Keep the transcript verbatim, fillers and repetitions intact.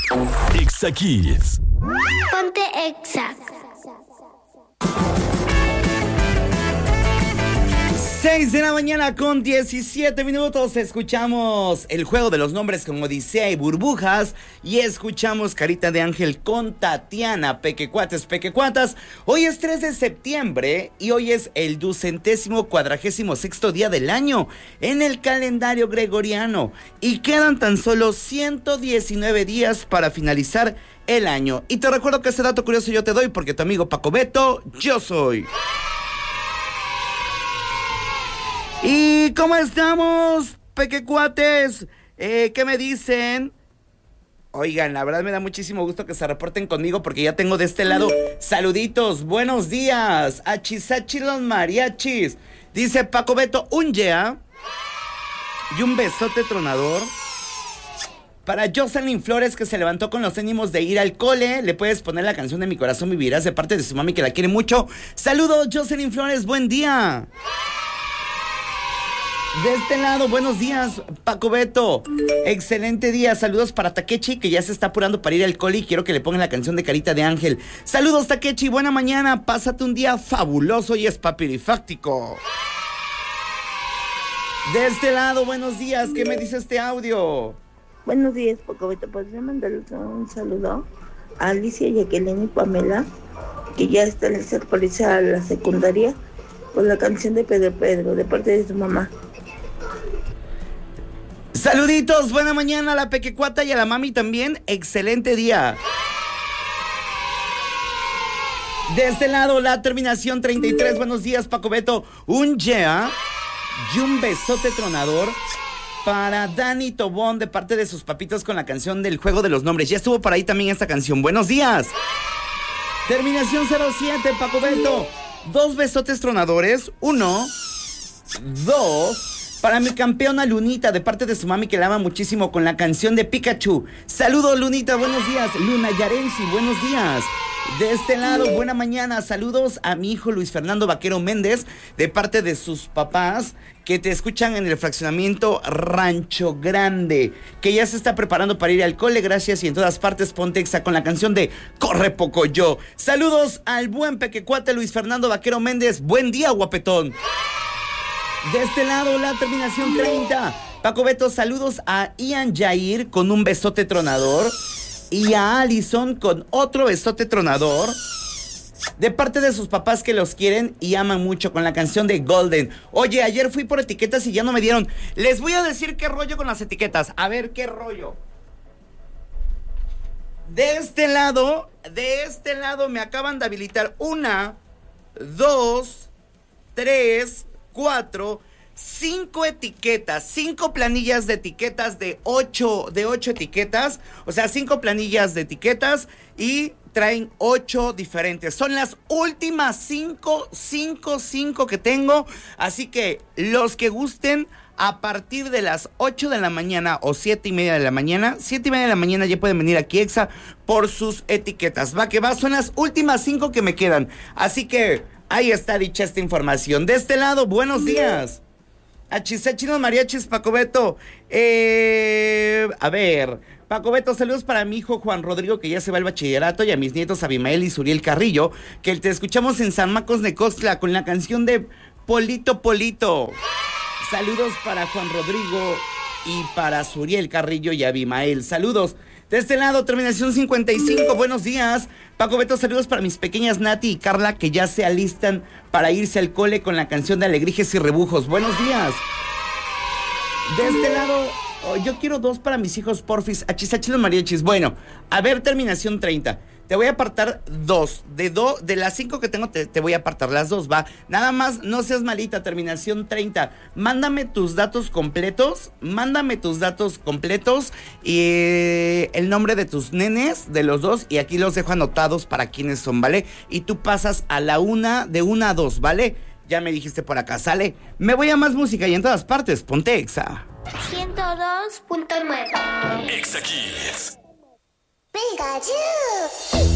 Exa Kids. Ponte Exa. seis de la mañana con diecisiete minutos. Escuchamos el juego de los nombres con Odisea y Burbujas. Y escuchamos Carita de Ángel con Tatiana. Pequecuates, pequecuatas. Hoy es tres de septiembre y hoy es el ducentésimo cuadragésimo sexto día del año en el calendario gregoriano. Y quedan tan solo ciento diecinueve días para finalizar el año. Y te recuerdo que ese dato curioso yo te doy porque tu amigo Paco Beto, yo soy. ¿Y cómo estamos, pequecuates? Eh, ¿Qué me dicen? Oigan, la verdad me da muchísimo gusto que se reporten conmigo porque ya tengo de este lado saluditos, buenos días, achisachi los mariachis. Dice Paco Beto, un yeah y un besote tronador para Jocelyn Flores, que se levantó con los ánimos de ir al cole. Le puedes poner la canción de Mi Corazón Vivirás de parte de su mami que la quiere mucho. Saludos, Jocelyn Flores, buen día. De este lado, buenos días, Paco Beto. Excelente día. Saludos para Takechi, que ya se está apurando para ir al cole y quiero que le pongan la canción de Carita de Ángel. Saludos, Takechi. Buena mañana. Pásate un día fabuloso y espapirifáctico. De este lado, buenos días. ¿Qué me dice este audio? Buenos días, Paco Beto. ¿Podría mandarle un saludo a Alicia, Jacqueline y Pamela, que ya están listas por irse a la secundaria, con la canción de Pedro Pedro, de parte de su mamá? Saluditos, buena mañana a la pequecuata y a la mami también. Excelente día. De este lado, la terminación treinta y tres. Buenos días, Paco Beto. Un yeah y un besote tronador para Dani Tobón de parte de sus papitos con la canción del juego de los nombres. Ya estuvo por ahí también esta canción. Buenos días. Terminación cero siete, Paco Beto. Dos besotes tronadores. Uno, dos. Para mi campeona Lunita, de parte de su mami que la ama muchísimo con la canción de Pikachu. Saludos, Lunita, buenos días. Luna Yarensi, buenos días. De este lado, buena mañana. Saludos a mi hijo Luis Fernando Vaquero Méndez, de parte de sus papás, que te escuchan en el fraccionamiento Rancho Grande, que ya se está preparando para ir al cole. Gracias, y en todas partes ponte Exa con la canción de Corre Pocoyo. Saludos al buen pequecuate Luis Fernando Vaquero Méndez. Buen día, guapetón. De este lado, la terminación treinta. Paco Beto, saludos a Ian Jair con un besote tronador y a Allison con otro besote tronador, de parte de sus papás que los quieren y aman mucho con la canción de Golden. Oye, ayer fui por etiquetas y ya no me dieron. Les voy a decir qué rollo con las etiquetas. A ver qué rollo. De este lado, de este lado me acaban de habilitar una, dos, tres, cuatro, cinco etiquetas, cinco planillas de etiquetas de ocho, de ocho etiquetas, o sea, cinco planillas de etiquetas y traen ocho diferentes. Son las últimas cinco, cinco, cinco que tengo, así que los que gusten, a partir de las ocho de la mañana o siete y media de la mañana, siete y media de la mañana ya pueden venir aquí Exa por sus etiquetas. Va que va, son las últimas cinco que me quedan, así que ahí está dicha esta información. De este lado, buenos días. Achisachinos mariachis, Paco Beto. Eh, a ver, Paco Beto, saludos para mi hijo Juan Rodrigo, que ya se va al bachillerato, y a mis nietos Abimael y Suriel Carrillo, que te escuchamos en San Marcos de Costla con la canción de Polito Polito. Saludos para Juan Rodrigo y para Suriel Carrillo y Abimael. Saludos. De este lado, terminación cincuenta y cinco, buenos días. Paco Beto, saludos para mis pequeñas Nati y Carla, que ya se alistan para irse al cole con la canción de Alegrijes y Rebujos. Buenos días. De este lado, oh, yo quiero dos para mis hijos, porfis. Achisachilos mariachis. Bueno, a ver, terminación treinta. Te voy a apartar dos. De do, de las cinco que tengo, te, te voy a apartar las dos, va. Nada más, no seas malita, terminación treinta. Mándame tus datos completos. Mándame tus datos completos. Y eh, el nombre de tus nenes, de los dos. Y aquí los dejo anotados para quiénes son, ¿vale? Y tú pasas a la una, de una a dos, ¿vale? Ya me dijiste por acá, ¿sale? Me voy a más música y en todas partes, ponte Exa. ciento dos punto nueve. Exa Kids. Pikachu.